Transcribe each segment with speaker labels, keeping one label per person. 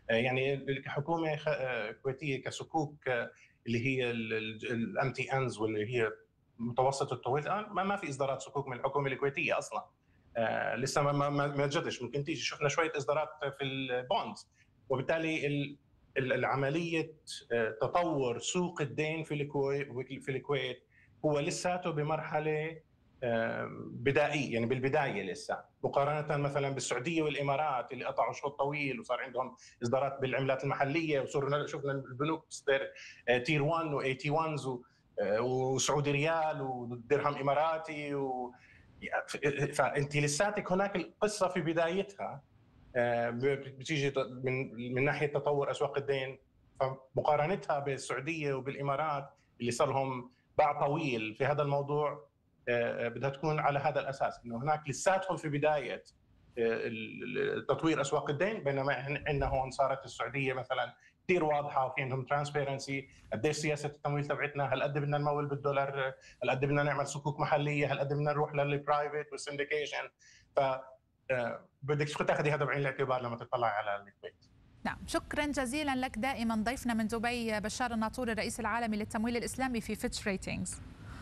Speaker 1: يعني كحكومه كويتيه كصكوك اللي هي الامتي انز واللي هي متوسط الطويل، ما في اصدارات صكوك من الحكومه الكويتيه اصلا. لسه ما جدش، ممكن تيجي. شفنا شويه اصدارات في البوندز، وبالتالي العمليه تطور سوق الدين في الكويت هو لساته بمرحله بدائيه، يعني بالبدايه لسه، مقارنه مثلا بالسعوديه والامارات اللي قطعوا شوط طويل وصار عندهم اصدارات بالعملات المحليه، وصرنا شفنا البنوك تصدر تير 1 واي تي 1 وسعودي ريال ودرهم اماراتي فانت لساتك هناك القصه في بدايتها. بتيجي من ناحيه تطور اسواق الدين، فمقارنتها بالسعوديه وبالامارات اللي صار لهم باع طويل في هذا الموضوع، بدها تكون على هذا الاساس، انه هناك لساتهم في بدايه تطوير اسواق الدين، بينما عندنا هون صارت السعوديه مثلا كثير واضحه وفي عندهم ترانسبيرنسي قديش سياسه التمويل تبعتنا، هل قد بدنا نمول بالدولار، هل قد بدنا نعمل صكوك محليه، هل قد بدنا نروح للبرايفت والسنديكيشن. ف بدك تاخذي هذا بعين الاعتبار لما تطلعي على الكويت.
Speaker 2: نعم، شكرا جزيلا لك دائما ضيفنا من دبي بشار الناطوري الرئيس العالمي للتمويل الإسلامي في فيتش ريتينجز.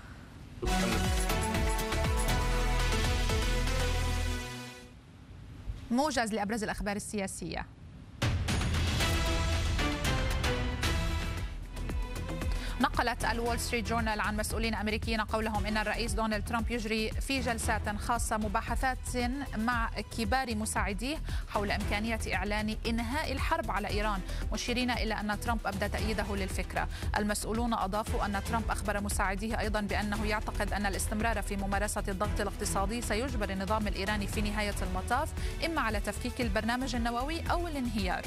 Speaker 2: موجز لأبرز الأخبار السياسية. نقلت الول ستريت جورنال عن مسؤولين أمريكيين قولهم إن الرئيس دونالد ترامب يجري في جلسات خاصة مباحثات مع كبار مساعديه حول إمكانية إعلان إنهاء الحرب على إيران، مشيرين إلى أن ترامب أبدى تأييده للفكرة. المسؤولون أضافوا أن ترامب أخبر مساعديه أيضا بأنه يعتقد أن الاستمرار في ممارسة الضغط الاقتصادي سيجبر النظام الإيراني في نهاية المطاف إما على تفكيك البرنامج النووي أو الانهيار.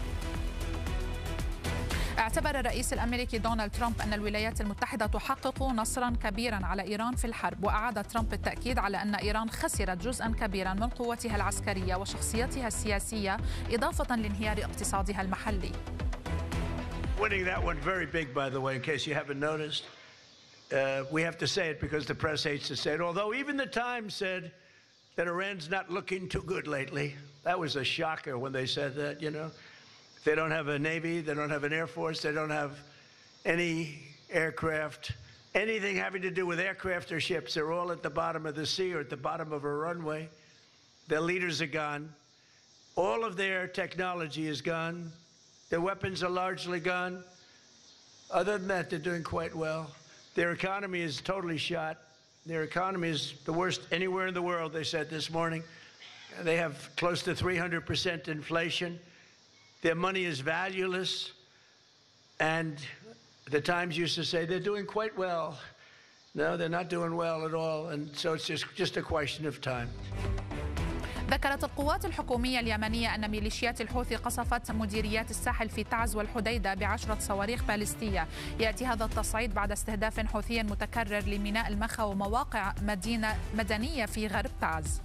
Speaker 2: اعتبر الرئيس الأمريكي دونالد ترامب أن الولايات المتحدة تحقق نصرا كبيرا على إيران في الحرب، وأعاد ترامب التأكيد على أن إيران خسرت جزءا كبيرا من قوتها العسكرية وشخصيتها السياسية إضافة لانهيار اقتصادها المحلي.
Speaker 3: Winning that one very big, by the way, in case you haven't noticed. We have to say it because the press hates to say it, although even the Times said that Iran's not looking too good lately. That was a shocker when they said that, you know. They don't have a Navy, they don't have an Air Force, they don't have any aircraft, anything having to do with aircraft or ships. They're all at the bottom of the sea or at the bottom of a runway. Their leaders are gone. All of their technology is gone. Their weapons are largely gone. Other than that, they're doing quite well. Their economy is totally shot. Their economy is the worst anywhere in the world, they said this morning. They have close to 300% inflation. Their money is valueless, and the Times used to say they're doing quite well. No, they're not doing well at all, and so it's just a question of time.
Speaker 2: ذكرت القوات الحكومية اليمنية أن ميليشيات الحوثي قصفت مديريات الساحل في تعز والحديدة ب10 صواريخ باليستية. يأتي هذا التصعيد بعد استهداف حوثي متكرر لميناء المخا ومواقع مدنية في غرب تعز.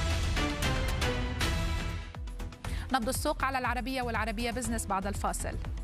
Speaker 2: نبض السوق على العربية والعربية بزنس بعد الفاصل.